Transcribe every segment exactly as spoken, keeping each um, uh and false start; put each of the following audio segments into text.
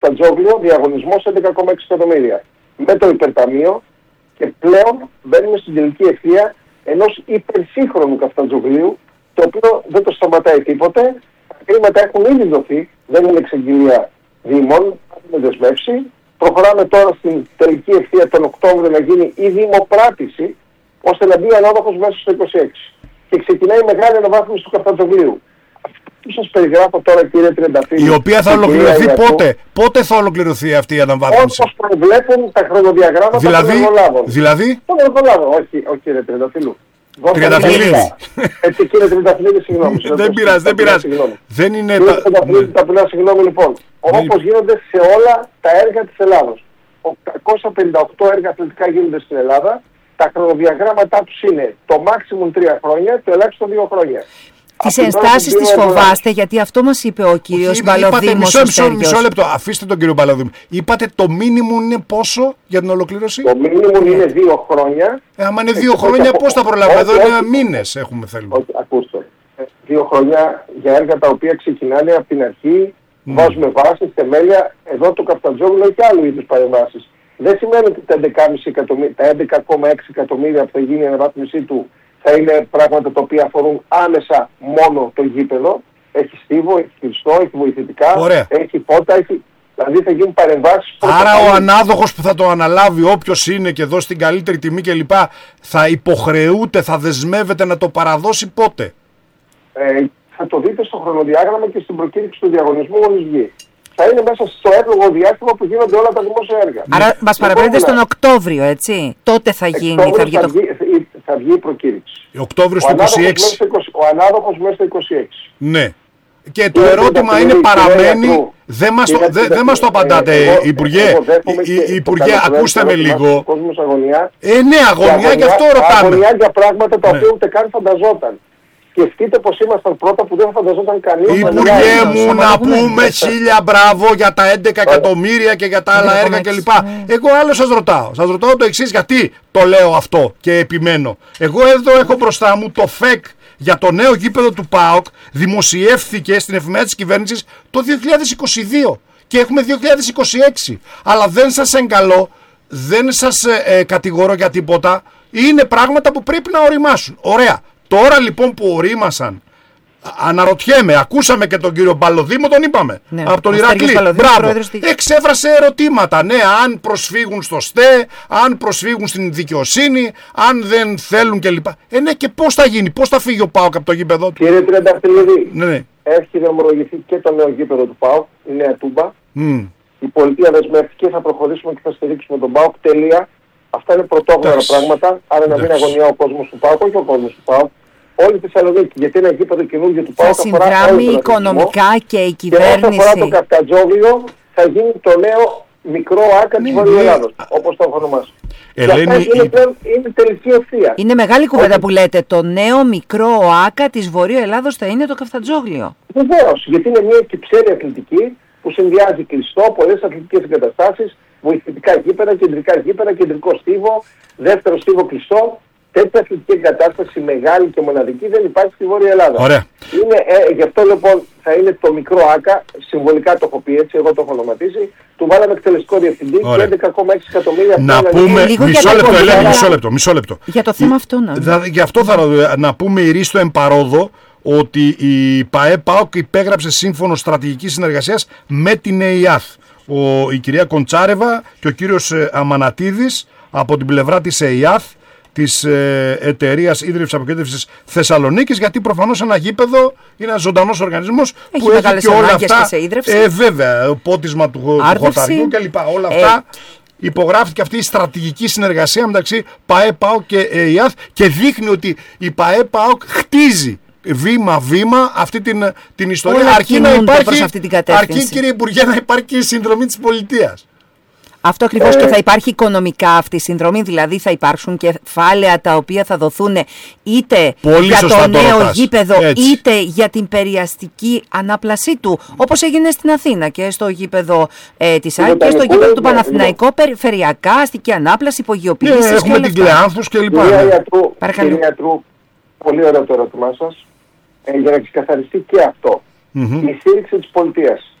Καφτατζόγλιο διαγωνισμός έντεκα κόμμα έξι εκατομμύρια. Με το υπερταμείο και πλέον μπαίνουμε στην τελική ευθεία ενός υπερσύγχρονου Καφτατζογλίου, το οποίο δεν το σταματάει τίποτε. Τα χρήματα έχουν ήδη δοθεί, δεν είναι εξαγγελία δήμων, έχουμε δεσμεύσει. Προχωράμε τώρα στην τελική ευθεία τον Οκτώβριο να γίνει η δημοπράτηση, ώστε να μπει ανάδοχος μέσα στο είκοσι έξι. Και ξεκινάει η μεγάλη αναβάθμιση του Καφτατζογλίου. Αυτό που σας περιγράφω τώρα, κύριε Τριανταφύλλου, η οποία θα ολοκληρωθεί πότε, πότε θα ολοκληρωθεί αυτή η αναβάθμιση? Όπως προβλέπουν τα χρονοδιαγράμματα δηλαδή, των εργολάβων. Δηλαδή, των εργολάβων, όχι, όχι κύριε Τριανταφύλλου. Τριανταφυλλίδη. Έτσι κύριε Τριανταφυλλίδη, συγγνώμη. Δεν πειράζει, δεν πειράζει. Δεν είναι κύριε Τριανταφυλλίδη, τα πειράζει, συγγνώμη λοιπόν. Όπως γίνονται σε όλα τα έργα της Ελλάδος. οκτακόσια πενήντα οκτώ έργα αθλητικά γίνονται στην Ελλάδα. Τα χρονοδιαγράμματά τους είναι το maximum τρία χρόνια, το ελάχιστο δύο χρόνια. Τις ενστάσεις τις φοβάστε, γιατί αυτό μας είπε ο κύριος Μπαλωδήμος. Μισό, μισό, μισό λεπτό, αφήστε τον κύριο Μπαλωδήμο. Είπατε το μίνιμουμ είναι πόσο για την ολοκλήρωση? Το μίνιμουμ είναι δύο χρόνια. Ε, άμα είναι δύο χρόνια, πώς θα προλάβουμε? Εδώ είναι μήνες έχουμε θέλουμε. Όχι, ακούστε. Δύο χρόνια για έργα τα οποία ξεκινάνε από την αρχή, mm. βάζουμε βάσεις, θεμέλια. Εδώ το Καφτατζόγλιο έχει άλλου είδους παρεμβάσεις. Δεν σημαίνει ότι τα έντεκα κόμμα έξι εκατομμύρια που θα γίνει η αναβάθμισή του θα είναι πράγματα τα οποία αφορούν άμεσα μόνο το γήπεδο. Έχει στίβο, έχει κλειστό, έχει βοηθητικά, ωραία, έχει φώτα, έχει... δηλαδή θα γίνουν παρεμβάσεις. Άρα ο ανάδοχος που θα το αναλάβει, όποιος είναι και δώσει την καλύτερη τιμή κλπ, θα υποχρεούται, θα δεσμεύεται να το παραδώσει πότε? Ε, θα το δείτε στο χρονοδιάγραμμα και στην προκήρυξη του διαγωνισμού μόλις βγει. Θα είναι μέσα στο εύλογο διάστημα που γίνονται όλα τα δημόσια έργα. Άρα μας παραπέμπετε στον Οκτώβριο, έτσι. Τότε θα γίνει. Θα βγει, θα, βγει, θα βγει η προκήρυξη. Οκτώβριο του είκοσι έξι. Ο ανάδοχος μέσα στο είκοσι έξι. Ναι. Και το ερώτημα είναι, παραμένει, δεν μας, το, δε, δε μας το απαντάτε, εγώ, Υπουργέ. Εγώ η, Υπουργέ, ακούστε με λίγο. Ε, ναι, αγωνιά, γι' αυτό ρωτάμε. Αγωνιά για πράγματα τα οποία ούτε καν φανταζόταν. Σκεφτείτε πως ήμασταν πρώτα που δεν φανταζόταν κανείς. Υπουργέ μου, να πούμε χίλια μπράβο για τα έντεκα εκατομμύρια και για τα άλλα έργα κλπ. Εγώ άλλο σας ρωτάω. Σας ρωτάω το εξής, γιατί το λέω αυτό και επιμένω. Εγώ εδώ έχω μπροστά μου το ΦΕΚ για το νέο γήπεδο του ΠΑΟΚ, δημοσιεύθηκε στην εφημερίδα της κυβέρνησης το δύο χιλιάδες είκοσι δύο και έχουμε δύο χιλιάδες είκοσι έξι. Αλλά δεν σας εγκαλώ, δεν σας ε, κατηγορώ για τίποτα. Είναι πράγματα που πρέπει να οριμάσουν. Ωραία. Τώρα λοιπόν που ορίμασαν, αναρωτιέμαι, ακούσαμε και τον κύριο Μπαλωδήμο, τον είπαμε, ναι, από τον Ηρακλή. Μπράβο. Εξέφρασε ερωτήματα, ναι, αν προσφύγουν στο ΣΤΕ, αν προσφύγουν στην δικαιοσύνη, αν δεν θέλουν κλπ. Ε, ναι, και πώς θα γίνει, πώς θα φύγει ο ΠΑΟΚ από το γήπεδο του? Κύριε Τριανταφυλλίδη, ναι, ναι, έχει δρομολογηθεί και το νέο γήπεδο του ΠΑΟΚ, η Νέα Τούμπα. Mm. Η πολιτεία δεσμεύτηκε, θα προχωρήσουμε και θα στηρίξουμε τον ΠΑΟΚ. Τελεία. Αυτά είναι πρωτόγνωρα πράγματα. Άρα να μην αγωνιά ο κόσμος του ΠΑΟΚ, όχι ο κόσμος του ΠΑΟΚ. Όλη τη Θεσσαλονίκη. Γιατί ένα γήπεδο καινούργιο του ΠΑΟΚ θα συνδράμει οικονομικά και η κυβέρνηση. Και όσο αφορά το Καφτατζόγλιο, θα γίνει το νέο μικρό άκα της Βορείου Ελλάδος, όπως το έχω ονομάσει. Ελένη, και αυτά είναι, πλέον, είναι τελική ευθεία. Είναι μεγάλη κουβέντα ότι... που λέτε. Το νέο μικρό άκα της Βορείου Ελλάδος θα είναι το Καφτατζόγλιο. Βεβαίως, γιατί είναι μια κυψέλη αθλητική που συνδυάζει κλειστό, πολλές αθλητικές εγκαταστάσεις, βοηθητικά γήπεδα, κεντρικά γήπεδα, κεντρικό στίβο, δεύτερο στίβο κλειστό. Τέτοια αθλητική εγκατάσταση μεγάλη και μοναδική δεν υπάρχει στη Βόρεια Ελλάδα. Ωραία. Είναι, ε, γι' αυτό λοιπόν θα είναι το μικρό άκα, συμβολικά το έχω πει έτσι, εγώ το έχω ονοματίσει. Του βάλαμε εκτελεστικό διευθυντή και έντεκα κόμμα έξι εκατομμύρια. Να πούμε, λίγο μισό λεπτό, Ελένη, μισό λεπτό, μισό λεπτό. Για το θέμα αυτό να δα, Γι' αυτό θα να πούμε ηρίστο εμπαρόδο ότι η ΠΑΕ ΠΑΟΚ υπέγραψε σύμφωνο στρατηγικής συνεργασίας με την ΕΙΑΘ. Ο, η κυρία Κοντσάρεβα και ο κύριος Αμανατίδης από την πλευρά της ΕΙΑΘ, της ε, εταιρείας ίδρυυσης αποκέντρευσης Θεσσαλονίκης, γιατί προφανώς ένα γήπεδο είναι ένας ζωντανός οργανισμός έχει που έχει και όλα αυτά. Και ε, βέβαια, πότισμα του, του χορταριού κλπ. Όλα αυτά. Ε. Υπογράφηκε αυτή η στρατηγική συνεργασία μεταξύ ΠΑΕ ΠΑΟΚ και ΕΙΑΘ και δείχνει ότι η ΠΑΕ ΠΑΟΚ χτίζει βήμα-βήμα αυτή την, την ιστορία. Όλα αρκεί να υπάρχει, αυτή την κατεύθυνση. Αρκεί, κύριε Υπουργέ, να υπάρχει και η συνδρομή της πολιτείας. Αυτό ακριβώς, ε, και θα υπάρχει οικονομικά αυτή η συνδρομή, δηλαδή θα υπάρξουν κεφάλαια τα οποία θα δοθούν είτε πολύ για το νέο ρωτάς. γήπεδο, Έτσι. είτε για την περιαστική ανάπλασή του, όπως έγινε στην Αθήνα και στο γήπεδο ε, της ΑΕΚ και στο γήπεδο του Παναθηναϊκού, περιφερειακά, αστική ανάπλαση, υπογειοποίηση. Ναι, έχουμε την Κλεάνθους κλπ. Κυρία Ιατρού, κύριε Ιατρού, πολύ ωραίο το ερώτημά σας, ε, για να ξεκαθαριστεί και αυτό. Mm-hmm. Η στήριξη της πολιτείας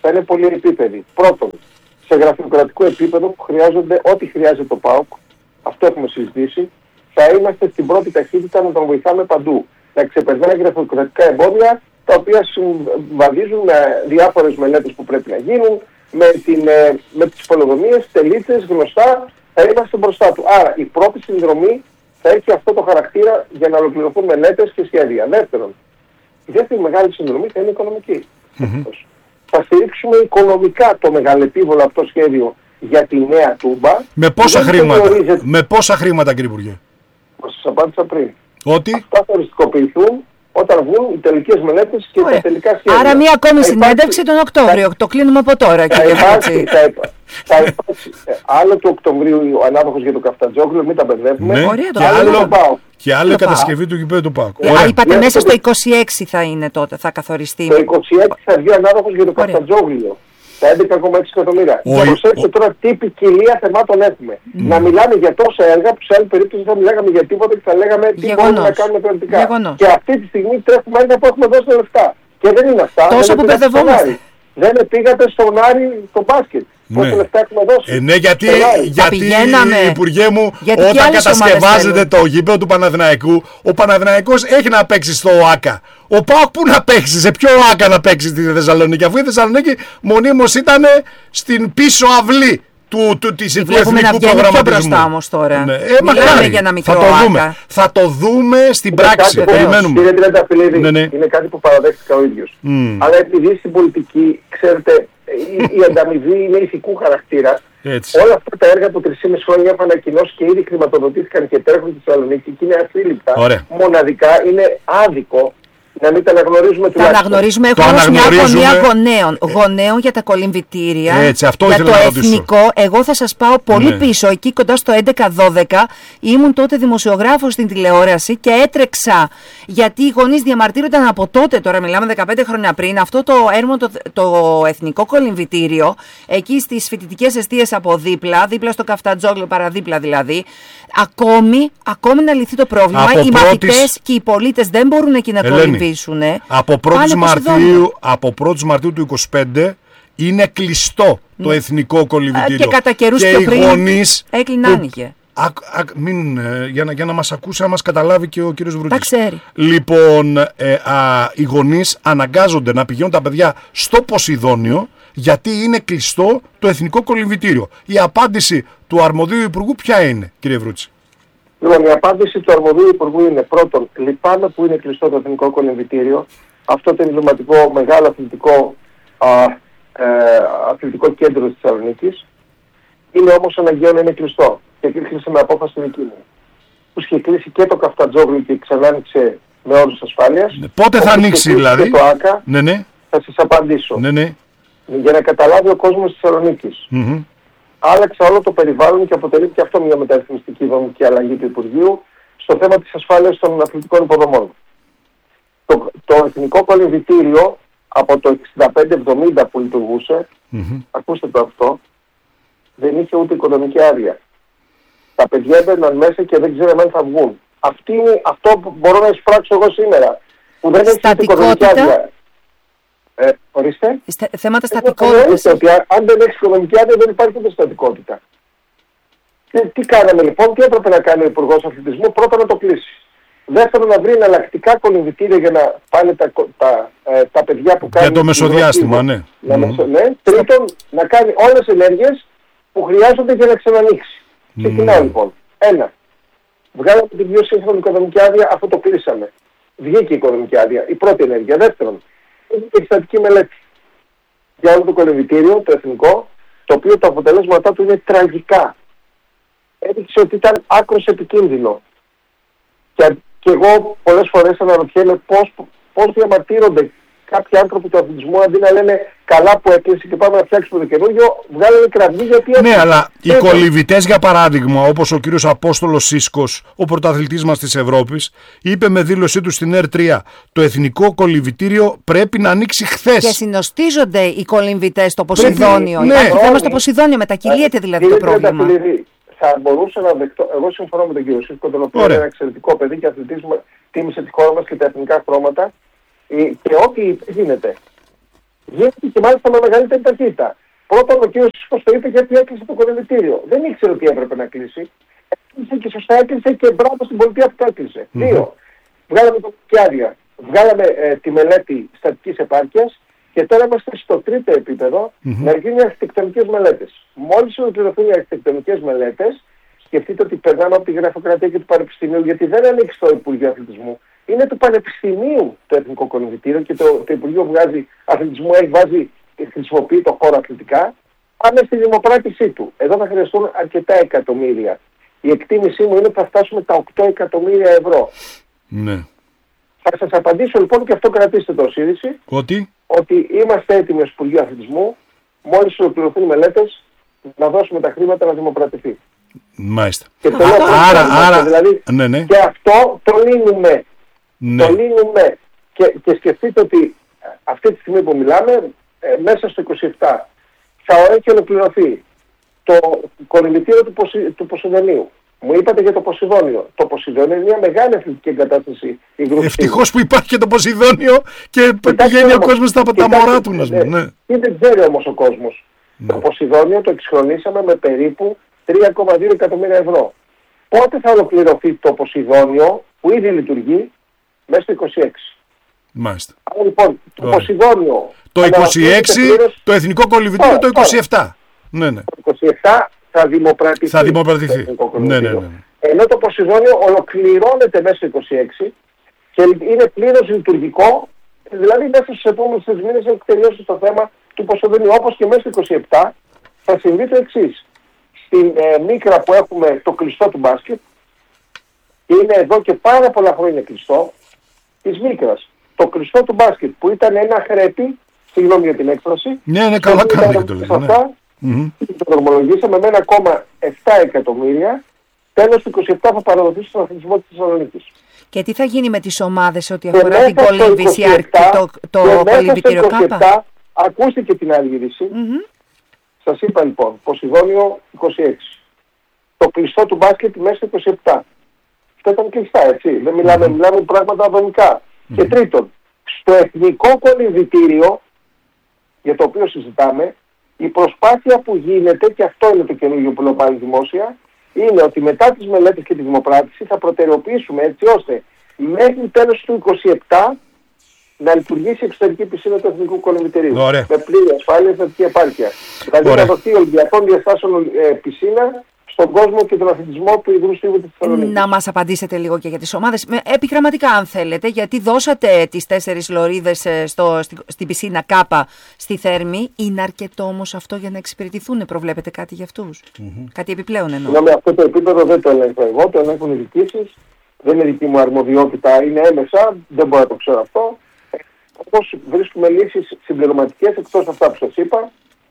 θα είναι πολυεπίπεδη. Πρώτον, σε γραφειοκρατικό επίπεδο που χρειάζονται ό,τι χρειάζεται το ΠΑΟΚ, αυτό έχουμε συζητήσει, θα είμαστε στην πρώτη ταχύτητα να τον βοηθάμε παντού. Να ξεπερνάει γραφειοκρατικά εμπόδια, τα οποία συμβαδίζουν με διάφορες μελέτες που πρέπει να γίνουν, με, την, με τις πολεοδομίες, τελίτσες, γνωστά, θα είμαστε μπροστά του. Άρα η πρώτη συνδρομή θα έχει αυτό το χαρακτήρα για να ολοκληρωθούν μελέτες και σχέδια. Δεύτερον, η δεύτερη μεγάλη συνδρομή θα είναι οικονομική. Mm-hmm. Θα στηρίξουμε οικονομικά το μεγαλεπίβολο αυτό σχέδιο για τη νέα Τούμπα. Με πόσα χρήματα, με πόσα χρήματα, κύριε Υπουργέ? Όπως σας απάντησα πριν. Ότι? Αυτά θα οριστικοποιηθούν όταν βγουν οι τελικές μελέτες και Ωραία. τα τελικά σχέδια. Άρα μία ακόμη συνέντευξη τον Οκτώβριο. Θα... Το κλείνουμε από τώρα, κύριε Υπουργέ. Θα υπάρξει άλλο του Οκτωβρίου ο ανάδοχος για το Καφτατζόγλιο, μην τα μπερδεύουμε. Ναι. Ωραία, και άλλο, άλλο, και άλλο η κατασκευή του γηπέδου του ΠΑΟΚ. Α, είπατε μέσα στο είκοσι έξι θα είναι τότε, θα καθοριστεί. Το είκοσι έξι θα βγει ο ανάδοχος για το Καφτατζόγλιο. Τα έντεκα κόμμα έξι εκατομμύρια. Και προσέξτε τώρα τι ποικιλία θεμάτων έχουμε. Mm. Να μιλάμε για τόσα έργα που σε άλλη περίπτωση θα μιλάγαμε για τίποτα και θα λέγαμε τι μπορούμε να κάνουμε θεωρητικά. Και αυτή τη στιγμή τρέχουμε έργα που έχουμε δώσει λεφτά. Και δεν είναι αυτά. Τόσο που μπερδευόμαστε. Δεν πήγατε στον Άρη το μπάσκετ. Πόσα ναι. λεφτά έχουμε δώσει. Ε, ναι, γιατί, γιατί πηγαίναμε... Υπουργέ μου, γιατί όταν κατασκευάζεται το γήπεδο του Παναθηναϊκού, ο Παναθηναϊκός έχει να παίξει στο ΟΑΚΑ. Ο ΠΑΟΚ πού να παίξει, σε ποιο ΟΑΚΑ να παίξει στη Θεσσαλονίκη, αφού η Θεσσαλονίκη μονίμως ήταν στην πίσω αυλή του, του, της, του εθνικού προγραμματισμού. Μπροστά όμως τώρα. Ναι. Ε, μακάρι, για ένα μικρό θα, το δούμε. θα το δούμε στην είναι πράξη. Περιμένουμε. Κύριε Τριανταφυλλίδη, ναι, ναι. είναι κάτι που παραδέχτηκα ο ίδιος. Mm. Αλλά επειδή στην πολιτική, ξέρετε, η, η ανταμοιβή είναι ηθικού χαρακτήρα. Έτσι. Όλα αυτά τα έργα που τρεισήμισι χρόνια έχουν ανακοινώσει και ήδη χρηματοδοτήθηκαν και τρέχουν στη Θεσσαλονίκη και είναι ασύλληπτα. Μοναδικά είναι άδικο να μην τα αναγνωρίζουμε τουλάχιστον. Τα αναγνωρίζουμε, έχουμε όμως μια αγωνία γονέων. Γονέων για τα κολυμβητήρια. Έτσι, αυτό για το να εθνικό. Εγώ θα σας πάω πολύ ναι. πίσω, εκεί κοντά στο έντεκα δώδεκα. Ήμουν τότε δημοσιογράφος στην τηλεόραση και έτρεξα. Γιατί οι γονείς διαμαρτύρονταν από τότε, τώρα μιλάμε δεκαπέντε χρόνια πριν, αυτό το έρμο, το, το εθνικό κολυμβητήριο, εκεί στις φοιτητικές εστίες από δίπλα, δίπλα στο Καφτατζόγλιο, παραδίπλα δηλαδή. Ακόμη, ακόμη να λυθεί το πρόβλημα. Από οι πρώτης... μαθητές και οι πολίτες δεν μπορούν εκεί να κολυμβήσουν. Από πρώτη Μαρτίου, από πρώτη Μαρτίου του είκοσι πέντε είναι κλειστό το mm. εθνικό κολυμβητήριο. Και κατά καιρούς πιο πριν γονείς έκλεινε άνοιγε. Α, α, μην, για, να, για να μας ακούσει, να μας καταλάβει και ο κύριος Βρούτης. Τα ξέρει. Λοιπόν, ε, α, οι γονείς αναγκάζονται να πηγαίνουν τα παιδιά στο Ποσειδόνιο γιατί είναι κλειστό το εθνικό κολυμβητήριο. Η απάντηση του αρμοδίου υπουργού ποια είναι, κύριε Βρούτση? Λοιπόν, η απάντηση του αρμοδίου υπουργού είναι πρώτον, λυπάμαι που είναι κλειστό το εθνικό κολυμβητήριο. Αυτό το εμβληματικό μεγάλο αθλητικό, α, ε, αθλητικό κέντρο της Θεσσαλονίκης. Είναι όμως αναγκαίο να είναι κλειστό. Και κλείσε με απόφαση δική μου. Που είχε κλείσει και το Καφτατζόγλιο και ξανά άνοιξε με όρους ασφάλειας. Ναι, πότε θα ανοίξει δηλαδή? Και το ΆΚΑ, ναι, ναι. θα σας απαντήσω. Ναι, ναι. Για να καταλάβει ο κόσμος της Θεσσαλονίκης. Mm-hmm. Άλλαξε όλο το περιβάλλον και αποτελεί και αυτό μια μεταρρυθμιστική δομική αλλαγή του Υπουργείου στο θέμα της ασφάλειας των αθλητικών υποδομών. Το, το εθνικό κολυμβητήριο από το εξήντα πέντε εβδομήντα που λειτουργούσε, mm-hmm. ακούστε το αυτό, δεν είχε ούτε οικονομική άδεια. Τα παιδιά έμπαιναν μέσα και δεν ξέραμε αν θα βγουν. Αυτή είναι αυτό που μπορώ να εισπράξω εγώ σήμερα. Που δεν έχει ούτε οικονομική άδεια. Ε, ορίστε. Στα, θέματα στατικότητας. Ότι αν δεν έχει οικονομική άδεια δεν υπάρχει ούτε στατικότητα. Και τι κάναμε λοιπόν, τι έπρεπε να κάνει ο Υπουργός Αθλητισμού? Πρώτα να το κλείσει. Δεύτερον, να βρει εναλλακτικά κολυμβητήρια για να πάνε τα, τα, ε, τα παιδιά που κάνουν. Για το μεσοδιάστημα, ναι. Να mm. μεσο, ναι. Τρίτον, να κάνει όλες τις ενέργειες που χρειάζονται για να ξανανοίξει. Mm. Ξεκινάω λοιπόν. Ένα. Βγάλαμε την πιο σύγχρονη οικονομική άδεια, αφού το κλείσαμε. Βγήκε η οικονομική άδεια, η πρώτη ενέργεια. Δεύτερον, έχει και στατική μελέτη για όλο το κολυμβητήριο, το εθνικό, το οποίο τα αποτελέσματά του είναι τραγικά. Έδειξε ότι ήταν άκρως επικίνδυνο. Και, και εγώ πολλές φορές αναρωτιέμαι πώς, πώς διαμαρτύρονται κάποιοι άνθρωποι του αθλητισμού αντί να λένε καλά που έκλεισε και πάμε να φτιάξουμε το καινούργιο, βγάλανε κραυγή γιατί έκλεισε. Ναι, αλλά οι κολυμβητές, για παράδειγμα, όπως ο κύριος Απόστολος Σίσκος, ο πρωταθλητής μας της Ευρώπης, είπε με δήλωσή του στην Ερ τρία, το εθνικό κολυμβητήριο πρέπει να ανοίξει χθες. Και συνοστίζονται οι κολυμβητές στο Ποσειδόνιο. Ναι. Υπάρχει θέμα στο Ποσειδόνιο, μετακυλείται δηλαδή το πρόβλημα. Θα μπορούσα να δεχτώ, εγώ συμφωνώ με τον κύριο Σίσκο, τον οποίο είναι ένα εξαιρετικό παιδί και αθλητής, τίμησε τη χώρα μας και τα εθνικά χρώματα. Και ό,τι γίνεται Γίνεται και μάλιστα με μεγαλύτερη ταχύτητα. Πρώτον, ο κ. Σίσκος το είπε γιατί έκλεισε το κολυμβητήριο. Δεν ήξερε ότι έπρεπε να κλείσει. Έκλεισε και σωστά έκλεισε και μπράβο στην πολιτεία που το έκλεισε. Mm-hmm. Δύο, βγάλαμε το άδεια. Βγάλαμε ε, τη μελέτη στατικής επάρκειας και τώρα είμαστε στο τρίτο επίπεδο mm-hmm. να γίνουν αρχιτεκτονικές μελέτες. Μόλις ολοκληρωθούν οι αρχιτεκτονικές μελέτες, σκεφτείτε ότι περνάμε από τη γραφειοκρατία και του Πανεπιστημίου, γιατί δεν ανήκει στο Υπουργείο Αθλητισμού. Είναι του Πανεπιστημίου το Εθνικό Κολυμβητήριο και το, το Υπουργείο βγάζει αθλητισμού, έχει βάζει, χρησιμοποιεί το χώρο αθλητικά. Πάμε στη δημοπράτησή του. Εδώ θα χρειαστούν αρκετά εκατομμύρια. Η εκτίμησή μου είναι ότι θα φτάσουμε τα οκτώ εκατομμύρια ευρώ. Ναι. Θα σας απαντήσω λοιπόν και αυτό κρατήστε το ως είδηση. Ότι? Ότι είμαστε έτοιμοι ως Υπουργείο Αθλητισμού, μόλις ολοκληρωθούν οι μελέτες, να δώσουμε τα χρήματα να δημοπρατηθεί. Μάλιστα. Και το λέω άρα, άρα, δηλαδή, ναι, ναι. και αυτό το λύνουμε. Ναι. Το λύνουμε. Και, και σκεφτείτε ότι αυτή τη στιγμή που μιλάμε, ε, μέσα στο είκοσι επτά θα έχει ολοκληρωθεί το κολυμβητήριο του, Ποσι, του Ποσειδονίου. Μου είπατε για το Ποσειδόνιο. Το Ποσειδόνιο είναι μια μεγάλη αθλητική εγκατάσταση. Ευτυχώς που υπάρχει και το Ποσειδόνιο και πηγαίνει ο κόσμος στα τα μωρά του. Ναι. Ναι. Δεν ξέρει όμως ο κόσμος. Ναι. Το Ποσειδόνιο το εξχρονίσαμε με περίπου τρία κόμμα δύο εκατομμύρια ευρώ. Πότε θα ολοκληρωθεί το Ποσειδόνιο που ήδη λειτουργεί? Μέσα στο είκοσι έξι. Μάλιστα. Άρα λοιπόν το Ωραία. Ποσειδόνιο. Το είκοσι έξι, πλήρως... το Εθνικό Κολυμβητήριο το είκοσι επτά. Ναι, ναι. Το είκοσι επτά θα δημοπρατηθεί. Θα δημοπρατηθεί. Ναι, ναι, ναι. Ενώ το Ποσειδόνιο ολοκληρώνεται μέσα στο είκοσι έξι και είναι πλήρως λειτουργικό, δηλαδή μέσα στους επόμενους τρεις μήνες έχει τελειώσει το θέμα του Ποσειδονίου. Όπως και μέσα στο είκοσι επτά θα συμβεί το εξής. Στην ε, Μίκρα που έχουμε το κλειστό του μπάσκετ, και είναι εδώ και πάρα πολλά χρόνια κλειστό, της Μίκρας. Το κλειστό του μπάσκετ που ήταν ένα χρέπι, συγγνώμη για την έκφραση. Ναι, ναι, καλά κάνει και το λέμε. Αυτά, mm-hmm. το δρομολογήσαμε με ένα κόμμα επτά εκατομμύρια, τέλος του είκοσι επτά θα παραδοθεί στον αθλητισμό της Θεσσαλονίκης. Και τι θα γίνει με τις ομάδες ό,τι αφορά την κολύμβηση και το, το κολυμβητήριο ΚΑΠΑ? Ακούστηκε την άλλη είδηση. Mm-hmm. Σας είπα λοιπόν, Ποσειδόνιο είκοσι έξι. Το κλειστό του μπάσκετ μέσα στο είκοσι επτά. Αυτό ήταν κλειστά, έτσι. Δεν μιλάμε, mm-hmm. μιλάμε πράγματα δομικά. Mm-hmm. Και τρίτον, στο Εθνικό Κολυμβητήριο, για το οποίο συζητάμε, η προσπάθεια που γίνεται, και αυτό είναι το καινούργιο που λέω πάλι δημόσια, είναι ότι μετά τις μελέτες και τη δημοπράτηση θα προτεραιοποιήσουμε έτσι ώστε μέχρι τέλος του είκοσι επτά να λειτουργήσει η εξωτερική πισίνα του Εθνικού Κολυμβητηρίου. Ωραία. Με πλήρη ασφάλεια, θετική επάρκεια. Δηλαδή Ωραία. να δοθεί ολυμπιακών διαστάσεων ε, πισίνα στον κόσμο και τον αθλητισμό του Ιδρύου Στίβου της Θεσσαλονίκης. Να μας απαντήσετε λίγο και για τις ομάδες. Επιγραμματικά, αν θέλετε, γιατί δώσατε τις τέσσερις λωρίδες στο, στη, στην πισίνα ΚΑΠΑ στη Θέρμη. Είναι αρκετό όμως αυτό για να εξυπηρετηθούν? Προβλέπετε κάτι για αυτούς? Mm-hmm. Κάτι επιπλέον εννοώ? Συγγνώμη, αυτό το επίπεδο δεν το ελέγχω εγώ, το ελέγχουν οι διοικήσεις. Δεν είναι δική μου αρμοδιότητα, είναι έμεσα, δεν μπορώ να το ξέρω αυτό. Όπως βρίσκουμε λύσεις συμπληρωματικές εκτός αυτά που σας είπα.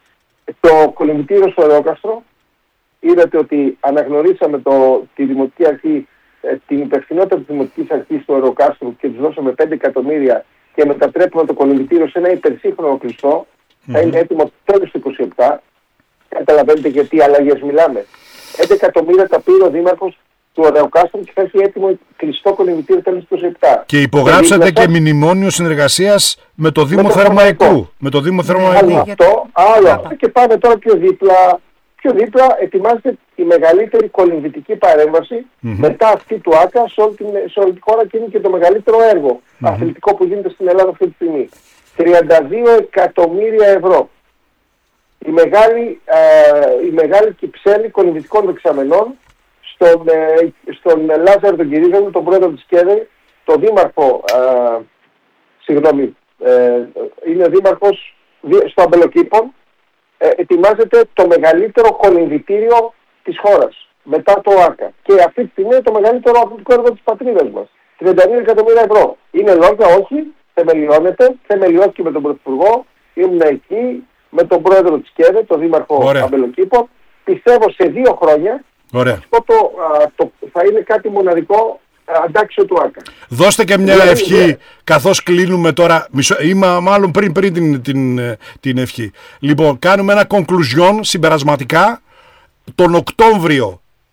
Το κολυμβητήριο στο Ερεόκαστρο, είδατε ότι αναγνωρίσαμε το, τη Δημοτική Αρχή, την υπευθυνότητα της Δημοτικής Αρχής του Ερεοκάστρου και τους δώσαμε πέντε εκατομμύρια και μετατρέπουμε το κολυμβητήριο σε ένα υπερσύγχρονο κλειστό. Mm-hmm. Θα είναι έτοιμο τέλος του είκοσι επτά. Καταλαβαίνετε γιατί αλλαγές μιλάμε. έντεκα εκατομμύρια τα πήρε ο Δήμαρχος του Ερεοκάστρου και θα έχει έτοιμο κλειστό κολυμβητήριο τέλος του είκοσι επτά. Και υπογράψατε και, και μνημόνιο συνεργασίας με το Δήμο Θερμαϊκού. Με το Δήμο Θερμαϊκού. Αυτό, άλλο αυτό. Και πάμε τώρα πιο δίπλα. Πιο δίπλα ετοιμάζεται η μεγαλύτερη κολυμβητική παρέμβαση mm-hmm. μετά αυτή του ΆΚΑ σε όλη, την, σε όλη τη χώρα και είναι και το μεγαλύτερο έργο mm-hmm. αθλητικό που γίνεται στην Ελλάδα αυτή τη στιγμή. τριάντα δύο εκατομμύρια ευρώ. Η μεγάλη, ε, η μεγάλη κυψέλη κολυμβητικών δεξαμενών στον, ε, στον Λάζαρο τον Κυρίζο, τον πρόεδρο της ΚΕΔΕ, τον δήμαρχο, ε, συγγνώμη, ε, είναι δήμαρχος στο Αμπελοκήπο. Ε, ετοιμάζεται το μεγαλύτερο κολυμβητήριο της χώρας μετά το ΆΚΑ. Και αυτή τη στιγμή είναι το μεγαλύτερο αθλητικό έργο της πατρίδας μας. τριάντα δύο εκατομμύρια ευρώ. Είναι λόγια? Όχι. Θεμελιώνεται. Θεμελιώθηκε με τον Πρωθυπουργό. Ήμουν εκεί με τον πρόεδρο της ΚΕΔΕ, τον δήμαρχο Αμπελοκήπο. Πιστεύω σε δύο χρόνια αυτό το, α, το, θα είναι κάτι μοναδικό αντάξιο του ΆΚΑ. Δώστε και μια δηλαδή, ευχή ναι. καθώς κλείνουμε τώρα, μισό, είμαι μάλλον πριν, πριν την, την, την ευχή. Λοιπόν, κάνουμε ένα conclusion συμπερασματικά. Τον Οκτώβριο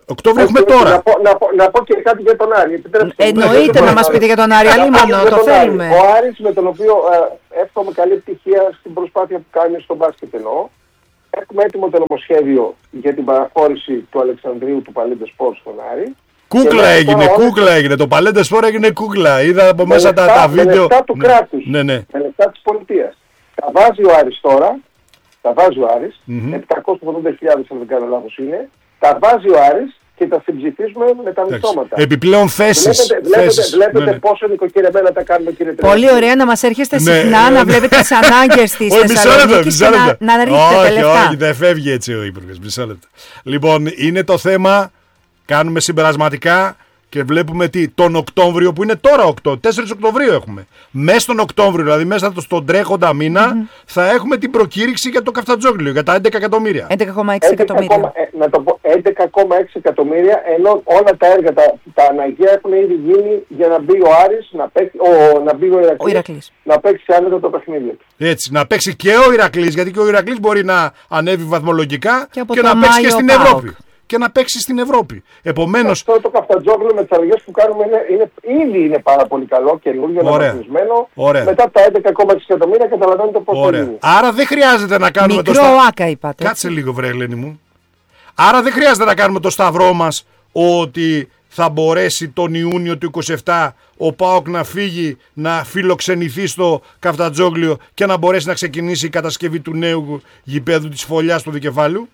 Οκτώβριο έχουμε τώρα. Να πω, να, πω, να πω και κάτι για τον Άρη. Εννοείται να μας πείτε για τον Άρη, αλίμονο, το θέλουμε. Ο Άρης, με τον οποίο ε, εύχομαι καλή επιτυχία στην προσπάθεια που κάνει στο μπάσκετ εννοώ. Έχουμε έτοιμο το νομοσχέδιο για την παραχώρηση του Αλεξανδρίου του Παλέντε Σπορ στον Άρη. Κούκλα έγινε, κούκλα έγινε. Το Παλέντε Σπορ έγινε κούκλα. Είδα από μέσα τα, τα βίντεο. Με λεφτά του ναι. κράτους. Ναι, ναι. Με λεφτά της πολιτείας. Τα βάζει ο Άρης τώρα. Τα βάζει ο Άρης. Mm-hmm. επτακόσιες ογδόντα χιλιάδες αν δεν κάνω λάθος είναι. Τα βάζει ο Άρης και τα συμψηφίσουμε με τα μισθώματα. Επιπλέον θέσεις. Βλέπετε, βλέπετε, βλέπετε ναι, ναι. πόσο νοικοκυρεμένα τα κάνουμε, κύριε Τρέλα. Πολύ ωραία να μας έρχεστε συχνά, ναι, να βλέπετε τις ανάγκες της Θεσσαλονίκης και να, να ρίχνετε λεφτά. Όχι, όχι, δεν φεύγει έτσι ο Υπουργός. Μισό λεπτό. Λοιπόν, είναι το θέμα, κάνουμε συμπερασματικά. Και βλέπουμε τι, τον Οκτώβριο που είναι τώρα οκτώ, τέσσερις Οκτωβρίου έχουμε. Μέσα στον Οκτώβριο, δηλαδή μέσα στον τρέχοντα μήνα, mm-hmm. θα έχουμε την προκήρυξη για το Καφτατζόγλιο, για τα έντεκα εκατομμύρια. έντεκα κόμμα έξι εκατομμύρια. Να το πω, έντεκα κόμμα έξι εκατομμύρια, ενώ όλα τα έργα, τα, τα αναγκαία έχουν ήδη γίνει για να μπει ο Άρης, να, παίξει, ο, να μπει ο Ηρακλής, ο Ηρακλής. Να παίξει άνετα το παιχνίδι του. Έτσι, να παίξει και ο Ηρακλής, γιατί και ο Ηρακλής μπορεί να ανέβει βαθμολογικά και, και να παίξει και στην Πάοκ. Ευρώπη. Και να παίξει στην Ευρώπη. Επομένως. Αυτό το Καφτατζόγλιο με τις αλλαγές που κάνουμε είναι, είναι, ήδη είναι πάρα πολύ καλό, καινούργιο, αναβαθμισμένο. Μετά τα έντεκα κόμμα έξι εκατομμύρια καταλαβαίνετε πώς θα γίνει. Άρα δεν χρειάζεται να κάνουμε μικρό το σταυρό. Άκα είπατε. Κάτσε λίγο, βρε Ελένη μου. Άρα δεν χρειάζεται να κάνουμε το σταυρό μας ότι θα μπορέσει τον Ιούνιο του είκοσι επτά ο ΠΑΟΚ να φύγει, να φιλοξενηθεί στο Καφτατζόγλιο και να μπορέσει να ξεκινήσει η κατασκευή του νέου γηπέδου της Φωλιάς του Δικεφάλιου.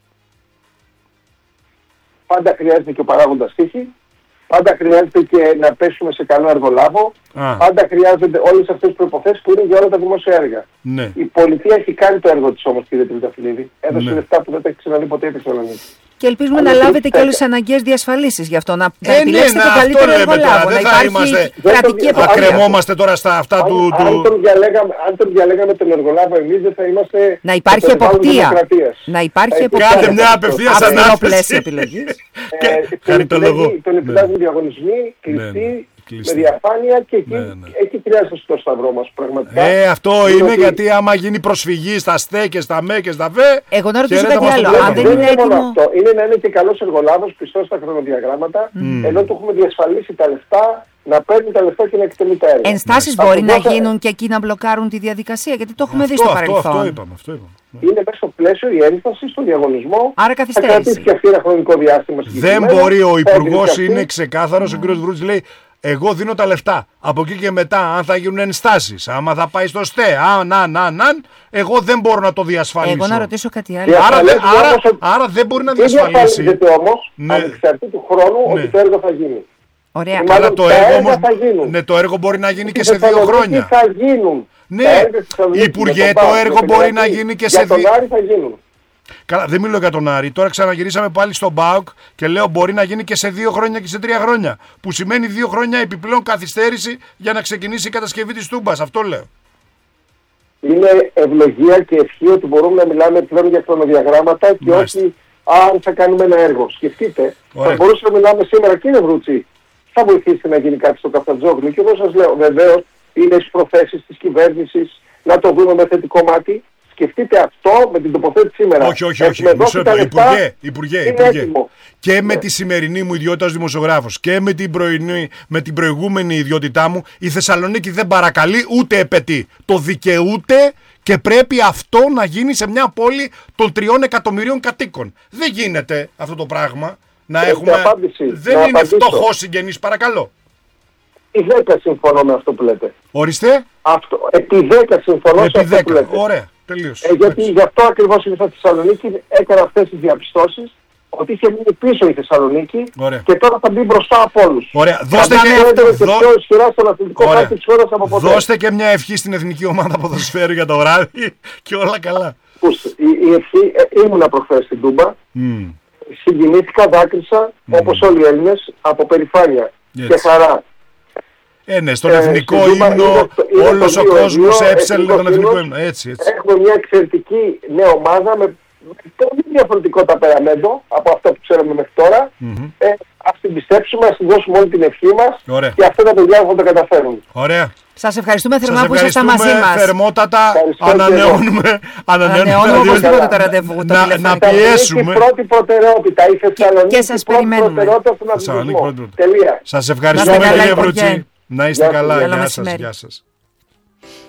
Πάντα χρειάζεται και ο παράγοντας τύχη. Πάντα χρειάζεται και να πέσουμε σε καλό εργολάβο. Α. Πάντα χρειάζονται όλες αυτές τις προϋποθέσεις που είναι για όλα τα δημόσια έργα. Ναι. Η πολιτεία έχει κάνει το έργο της όμως, κύριε Τριανταφυλλίδη. Έδωσε ναι. λεφτά που δεν τα έχει ξαναδεί ποτέ η Θεσσαλονίκη. Και ελπίζουμε Αλλά να λάβετε και όλες τις αναγκαίες διασφαλίσεις γι' αυτό. Να ε, επιλέξετε ναι, τον καλύτερο εργολάβο. Να υπάρχει είμαστε, κρατική εποπτεία. Θα κρεμόμαστε τώρα στα αυτά αν, του. Αν, τον διαλέγαμε, αν τον διαλέγαμε τον εργολάβο εμείς δεν θα είμαστε. Να υπάρχει εποπτεία. Να υπάρχει εποπτεία. Κάντε μια απευθείας ανάπτυξη. Χαριτολογώ. Τον επιλέγουν διαγωνισμοί, κλειστοί. Με διαφάνεια και εκεί, ναι, ναι. εκεί χρειάζεται το σταυρό μας πραγματικά. Ε, αυτό είναι ότι... γιατί άμα γίνει προσφυγή στα ΣΤΕ και στα ΜΕ και στα ΒΕ. Εγώ να ρωτήσω κάτι άλλο. Αν δεν είναι έτοιμο. Αυτό. Είναι να είναι και καλός εργολάβος, πιστός στα χρονοδιαγράμματα, mm. ενώ του έχουμε διασφαλίσει τα λεφτά, να παίρνει τα λεφτά και να εκτελεί τα έργα. Ενστάσεις μπορεί να θα... γίνουν και εκεί να μπλοκάρουν τη διαδικασία, γιατί το έχουμε αυτό, δει στο αυτό, παρελθόν. Αυτό είπαμε, αυτό είπαμε. Είναι μέσα στο πλαίσιο η ένσταση στον διαγωνισμό. Άρα καθυστέρηση. Θα κρατήσει και αυτή ένα χρονικό διάστημα. Δεν μπορεί ο Υπουργός, είναι ξεκάθαρος, ο κ. Βρούτης λέει. Εγώ δίνω τα λεφτά. Από εκεί και μετά, αν θα γίνουν ενστάσεις, άμα θα πάει στο ΣΤΕ, αν, αν, αν, αν, εγώ δεν μπορώ να το διασφαλίσω. Εγώ να ρωτήσω κάτι άλλο. Άρα, δε, άρα, όμως, άρα δεν μπορεί να διασφαλίσει. Δεν διασφαλίζεται όμως, ναι. ανεξαρτήτου χρόνου, ναι. ότι το έργο θα γίνει. Ωραία. Αλλά το έργο, όμως, ναι, το έργο μπορεί να γίνει και σε δύο χρόνια. Θα γίνουν. Ναι, Υπουργέ, το έργο μπορεί να γίνει και σε δύο χρόνια. Καλά, δεν μιλώ για τον Άρη. Τώρα ξαναγυρίσαμε πάλι στον ΠΑΟΚ και λέω μπορεί να γίνει και σε δύο χρόνια και σε τρία χρόνια. Που σημαίνει δύο χρόνια επιπλέον καθυστέρηση για να ξεκινήσει η κατασκευή της Τούμπας. Αυτό λέω. Είναι ευλογία και ευχή ότι μπορούμε να μιλάμε πλέον για χρονοδιαγράμματα και Μάλιστα. όχι αν θα κάνουμε ένα έργο. Σκεφτείτε, Ωραία. θα μπορούσαμε να μιλάμε σήμερα, κύριε Βρούτση, θα βοηθήσει να γίνει κάτι στο Καφτατζόγλιο. Και εγώ σας λέω, βεβαίως είναι στις προθέσεις της κυβέρνησης να το δούμε με θετικό μάτι. Σκεφτείτε αυτό με την τοποθέτηση σήμερα. Όχι, όχι, όχι. Μισό λεπτό. Υπουργέ, Υπουργέ, Υπουργέ. Και με τη σημερινή μου ιδιότητα ως δημοσιογράφος και με την, πρωινή, με την προηγούμενη ιδιότητά μου, η Θεσσαλονίκη δεν παρακαλεί ούτε επαιτεί. Το δικαιούται και πρέπει αυτό να γίνει σε μια πόλη των τριών εκατομμυρίων κατοίκων. Δεν γίνεται αυτό το πράγμα να Έχει έχουμε. Απάντηση. Δεν να είναι φτωχός συγγενής, παρακαλώ. Επί δέκα συμφωνώ με αυτό που λέτε. Ορίστε. Αυτό. Επί δέκα συμφωνώ Επί σε αυτό που λέτε. Ωραία. Τελείωσε. Ε, γιατί γι' αυτό ακριβώς ήρθα στη Θεσσαλονίκη, έκανα αυτές τις διαπιστώσεις ότι είχε μείνει πίσω η Θεσσαλονίκη Ωραία. και τώρα θα μπει μπροστά από όλους. Ωραία. Δώστε και... και δώ... πιο ισχυρά στον αθλητικό πάρτι της χώρας από ποτέ. Δώστε και μια ευχή στην Εθνική Ομάδα Ποδοσφαίρου για το βράδυ και όλα καλά. Ακούστε, η, η ευχή, ε, ήμουνα προχθές στην Τούμπα, mm. συγκινήθηκα, δάκρυσα, mm. όπως όλοι οι Έλληνες, από περηφάνεια yes. και χαρά. Ε, ναι, στον ε, εθνικό ύμνο όλος ο κόσμος έψελνε τον εθνικό ύμνο. Έτσι, έτσι. Έχουμε μια εξαιρετική νέα ομάδα με πολύ διαφορετικό ταπεραμέντο από αυτό που ξέρουμε μέχρι τώρα. Mm-hmm. Ε, ας την πιστέψουμε, ας την δώσουμε όλη την ευχή μας. Ωραία. Και αυτά τα παιδιά θα το καταφέρουν. Ωραία. Σας ευχαριστούμε θερμά Σας που ήσασταν μαζί μας. θερμότατα. Ανανεώνουμε, ανανεώνουμε οπωσδήποτε το ραντεβού. να, να πιέσουμε. Η πρώτη προτεραιότητα, η Θεσσαλονίκη, και σας η πρώτη περιμένουμε. προτεραιότητα στον αθλητισμό. Τελεία. Σας ευχαριστούμε, κύριε Βρουτσί. Να είστε καλά. Γεια σας. Γεια σας.